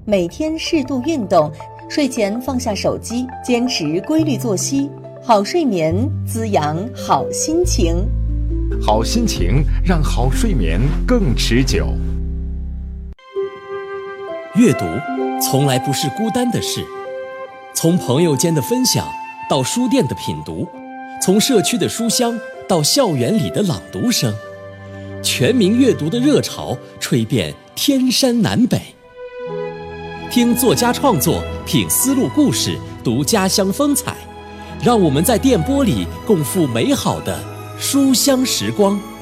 每天适度运动，睡前放下手机，坚持规律作息，好睡眠滋养好心情。 好心情让好睡眠更持久。 阅读从来不是孤单的事，从朋友间的分享到书店的品读，从社区的书香到校园里的朗读声，全民阅读的热潮吹遍天山南北。听作家创作，品丝路故事，读家乡风采，让我们在电波里共赴美好的书香时光。